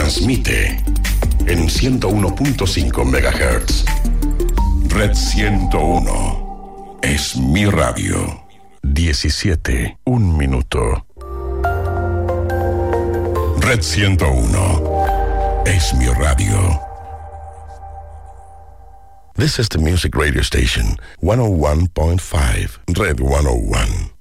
transmite en 101.5 MHz. Red 101 es mi radio. 17, 1 minuto. Red 101 es mi radio. This is the music radio station, 101.5, Red 101.